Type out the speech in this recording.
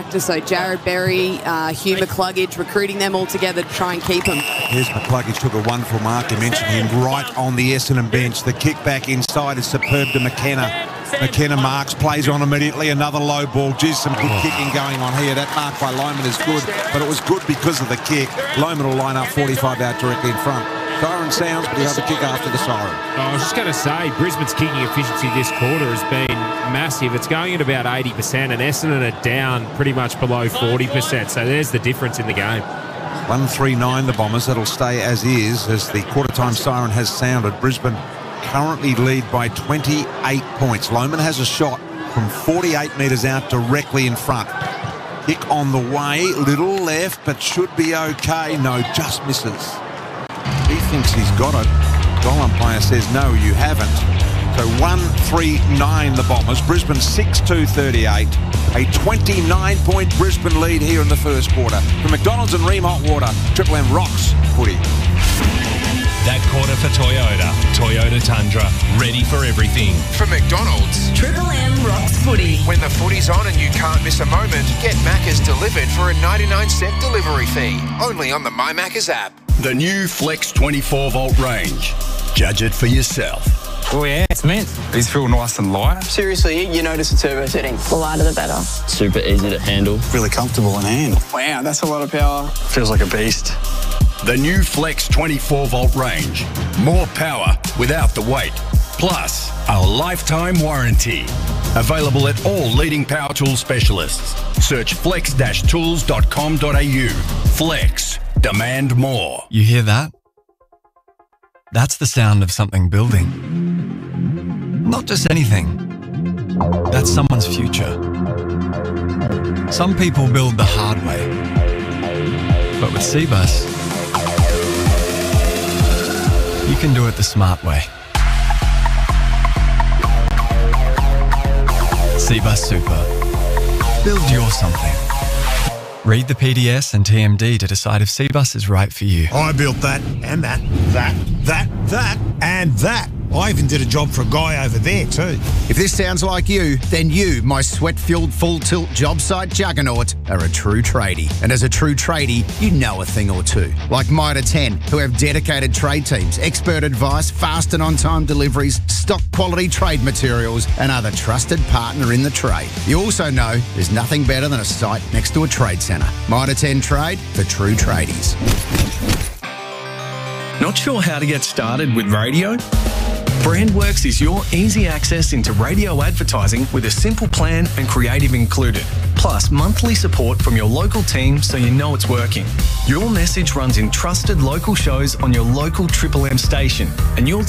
factor. So Jared Berry, Hugh McCluggage, recruiting them all together to try and keep him. Here's McCluggage, took a one for mark. You mentioned him right on the Essendon bench. The kick back inside is superb to McKenna. McKenna marks, plays on immediately. Another low ball. Geez, some good kicking going on here. That mark by Lohmann is good, but it was good because of the kick. Lohmann will line up 45 out directly in front. Siren sounds, but he'll have a kick after the siren. I was just going to say, Brisbane's kicking efficiency this quarter has been massive. It's going at about 80%, and Essendon are down pretty much below 40%. So there's the difference in the game. 1-3-9 the Bombers. That'll stay as is as the quarter-time siren has sounded. Brisbane currently lead by 28 points. Lohmann has a shot from 48 metres out directly in front. Kick on the way, little left, but should be okay. No, just misses. He thinks he's got it. Goal umpire says, no, you haven't. So 1-3-9 the Bombers. Brisbane 6-2-38. A 29-point Brisbane lead here in the first quarter. From McDonald's and Ream Hot Water, Triple M rocks footy. That quarter for Toyota. Toyota Tundra. Ready for everything. From McDonald's. Triple M rocks footy. When the footy's on and you can't miss a moment, get Macca's delivered for a 99-cent delivery fee. Only on the My Macca's app. The new Flex 24-volt range. Judge it for yourself. Oh yeah, it's mint. These feel nice and light. Seriously, you notice the turbo setting. The lighter the better. Super easy to handle. Really comfortable in hand. Wow, that's a lot of power. Feels like a beast. The new Flex 24-volt range. More power without the weight. Plus, a lifetime warranty. Available at all leading power tool specialists. Search flex-tools.com.au. Flex. Demand more. You hear that? That's the sound of something building. Not just anything. That's someone's future. Some people build the hard way. But with Cbus, you can do it the smart way. Cbus Super. Build your something. Read the PDS and TMD to decide if Cbus is right for you. I built that, and that, and that. I even did a job for a guy over there too. If this sounds like you, then you, my sweat-filled full-tilt job site juggernaut, are a true tradie. And as a true tradie, you know a thing or two. Like Mitre 10, who have dedicated trade teams, expert advice, fast and on-time deliveries, stock quality trade materials, and are the trusted partner in the trade. You also know there's nothing better than a site next to a trade centre. Mitre 10 Trade for true tradies. Not sure how to get started with radio? Brandworks is your easy access into radio advertising with a simple plan and creative included. Plus monthly support from your local team so you know it's working. Your message runs in trusted local shows on your local Triple M station and you'll